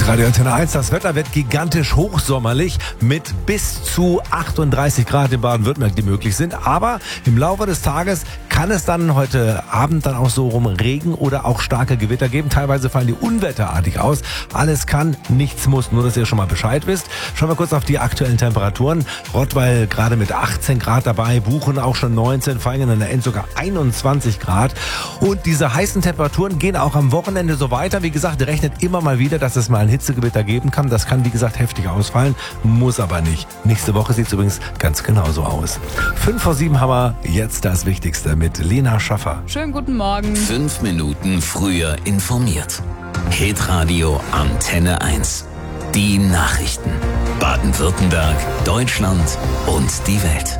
Hitradio Antenne 1, das Wetter wird gigantisch hochsommerlich mit bis zu 38 Grad in Baden-Württemberg, die möglich sind. Aber im Laufe des Tages kann es dann heute Abend dann auch so rum Regen oder auch starke Gewitter geben. Teilweise fallen die unwetterartig aus. Alles kann, nichts muss, nur dass ihr schon mal Bescheid wisst. Schauen wir kurz auf die aktuellen Temperaturen. Rottweil gerade mit 18 Grad dabei, Buchen auch schon 19, Vaihingen an der End sogar 21 Grad. Und diese heißen Temperaturen gehen auch am Wochenende so weiter. Wie gesagt, rechnet immer mal wieder, dass es mal ein Hitzegewitter geben kann. Das kann, wie gesagt, heftig ausfallen, muss aber nicht. Nächste Woche sieht es übrigens ganz genauso aus. 5:07 haben wir jetzt das Wichtigste mit Lena Schaffer. Schönen guten Morgen. 5 Minuten früher informiert. Hitradio Antenne 1. Die Nachrichten. Baden-Württemberg, Deutschland und die Welt.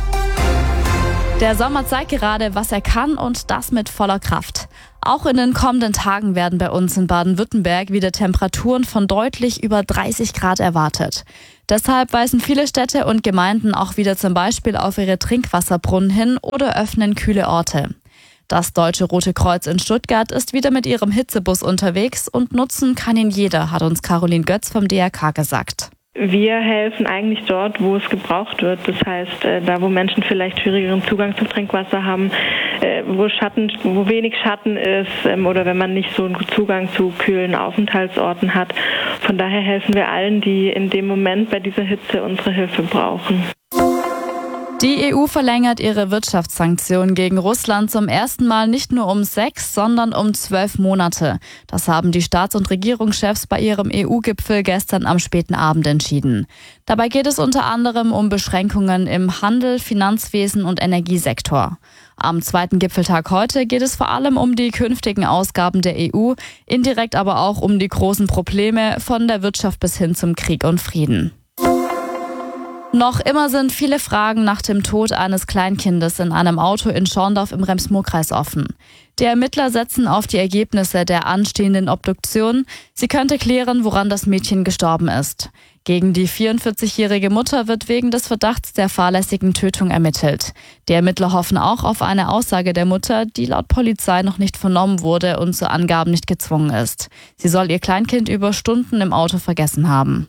Der Sommer zeigt gerade, was er kann, und das mit voller Kraft. Auch in den kommenden Tagen werden bei uns in Baden-Württemberg wieder Temperaturen von deutlich über 30 Grad erwartet. Deshalb weisen viele Städte und Gemeinden auch wieder zum Beispiel auf ihre Trinkwasserbrunnen hin oder öffnen kühle Orte. Das Deutsche Rote Kreuz in Stuttgart ist wieder mit ihrem Hitzebus unterwegs und nutzen kann ihn jeder, hat uns Caroline Götz vom DRK gesagt. Wir helfen eigentlich dort, wo es gebraucht wird. Das heißt, da wo Menschen vielleicht schwierigeren Zugang zum Trinkwasser haben, wo wenig Schatten ist oder wenn man nicht so einen Zugang zu kühlen Aufenthaltsorten hat. Von daher helfen wir allen, die in dem Moment bei dieser Hitze unsere Hilfe brauchen. Die EU verlängert ihre Wirtschaftssanktionen gegen Russland zum ersten Mal nicht nur um 6, sondern um 12 Monate. Das haben die Staats- und Regierungschefs bei ihrem EU-Gipfel gestern am späten Abend entschieden. Dabei geht es unter anderem um Beschränkungen im Handel, Finanzwesen und Energiesektor. Am zweiten Gipfeltag heute geht es vor allem um die künftigen Ausgaben der EU, indirekt aber auch um die großen Probleme von der Wirtschaft bis hin zum Krieg und Frieden. Noch immer sind viele Fragen nach dem Tod eines Kleinkindes in einem Auto in Schorndorf im Rems-Murr-Kreis offen. Die Ermittler setzen auf die Ergebnisse der anstehenden Obduktion. Sie könnte klären, woran das Mädchen gestorben ist. Gegen die 44-jährige Mutter wird wegen des Verdachts der fahrlässigen Tötung ermittelt. Die Ermittler hoffen auch auf eine Aussage der Mutter, die laut Polizei noch nicht vernommen wurde und zu Angaben nicht gezwungen ist. Sie soll ihr Kleinkind über Stunden im Auto vergessen haben.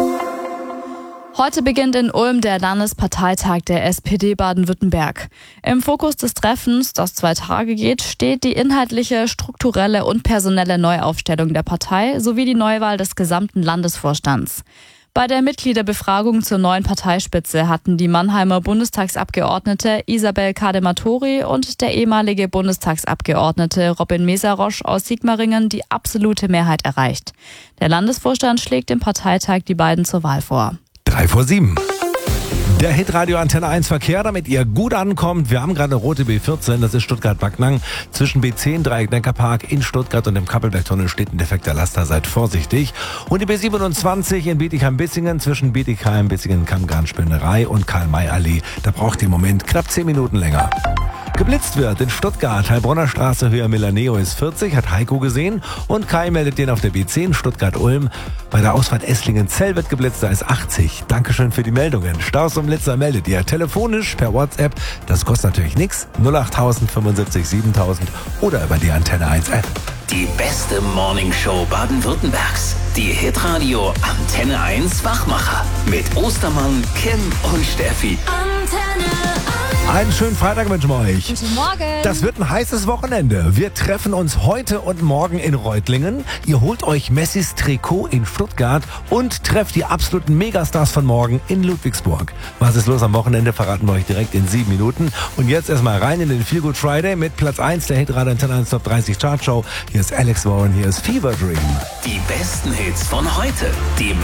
Heute beginnt in Ulm der Landesparteitag der SPD Baden-Württemberg. Im Fokus des Treffens, das 2 Tage geht, steht die inhaltliche, strukturelle und personelle Neuaufstellung der Partei sowie die Neuwahl des gesamten Landesvorstands. Bei der Mitgliederbefragung zur neuen Parteispitze hatten die Mannheimer Bundestagsabgeordnete Isabel Kadematori und der ehemalige Bundestagsabgeordnete Robin Mesarosch aus Sigmaringen die absolute Mehrheit erreicht. Der Landesvorstand schlägt im Parteitag die beiden zur Wahl vor. 3:07. Der Hitradio Antenne 1 Verkehr, damit ihr gut ankommt. Wir haben gerade eine rote B14, das ist Stuttgart-Backnang. Zwischen B10, Dreieck-Neckarpark in Stuttgart und dem Kappelbergtunnel steht ein defekter Laster, seid vorsichtig. Und die B27 in Bietigheim-Bissingen zwischen Bietigheim-Bissingen, Kammgarn-Spinnerei und Karl-May-Allee. Da braucht ihr im Moment knapp 10 Minuten länger. Geblitzt wird in Stuttgart, Heilbronner Straße, Höhe Milaneo ist 40, hat Heiko gesehen. Und Kai meldet den auf der B10 Stuttgart-Ulm. Bei der Ausfahrt Esslingen-Zell wird geblitzt, da ist 80. Dankeschön für die Meldungen. Staus und Blitzer meldet ihr telefonisch per WhatsApp. Das kostet natürlich nichts. 08000 75 7000 oder über die Antenne 1 App. Die beste Morningshow Baden-Württembergs. Die Hitradio Antenne 1 Wachmacher. Mit Ostermann, Kim und Steffi. Einen schönen Freitag wünschen wir euch. Guten Morgen. Das wird ein heißes Wochenende. Wir treffen uns heute und morgen in Reutlingen. Ihr holt euch Messis Trikot in Stuttgart und trefft die absoluten Megastars von morgen in Ludwigsburg. Was ist los am Wochenende, verraten wir euch direkt in 7 Minuten. Und jetzt erstmal rein in den Feel Good Friday mit Platz 1 der Hitradio Antenne 1 Top 30 Chartshow. Hier ist Alex Warren, hier ist Fever Dream. Die besten Hits von heute. Die